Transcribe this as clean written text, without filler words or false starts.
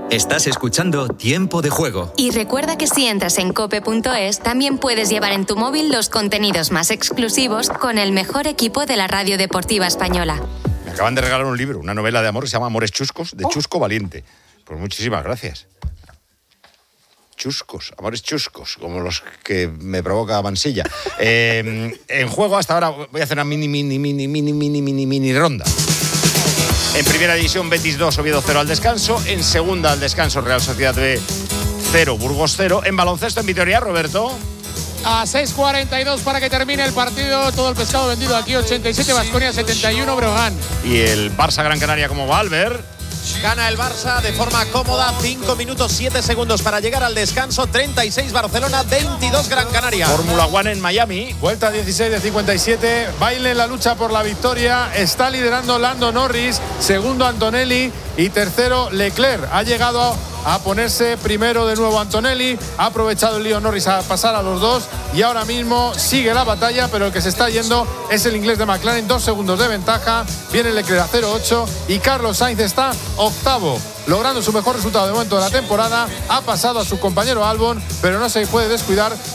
Estás escuchando Tiempo de Juego. Y recuerda que si entras en cope.es, también puedes llevar en tu móvil los contenidos más exclusivos con el mejor equipo de la radio deportiva española. Me acaban de regalar un libro, una novela de amor que se llama Amores Chuscos, de Chusco Valiente. Pues muchísimas gracias. Chuscos, amores chuscos, como los que me provoca Mansilla. En juego hasta ahora voy a hacer una mini ronda. En primera división, Betis 2, Oviedo 0 al descanso. En segunda al descanso, Real Sociedad B 0, Burgos 0. En baloncesto, en Vitoria, Roberto. A 6:42 para que termine el partido. Todo el pescado vendido aquí, 87, Baskonia 71, Breogán. Y el Barça Gran Canaria, como va, Albert. Gana el Barça de forma cómoda, 5 minutos 7 segundos para llegar al descanso, 36 Barcelona, 22 Gran Canaria. Fórmula 1 en Miami. Vuelta 16 de 57, baile en la lucha por la victoria, está liderando Lando Norris, segundo Antonelli y tercero Leclerc. Ha llegado a ponerse primero de nuevo Antonelli, ha aprovechado el lío Norris a pasar a los dos y ahora mismo sigue la batalla, pero el que se está yendo es el inglés de McLaren, 2 segundos de ventaja, viene Leclerc a 0.8 y Carlos Sainz está octavo, logrando su mejor resultado de momento de la temporada, ha pasado a su compañero Albon, pero no se puede descuidar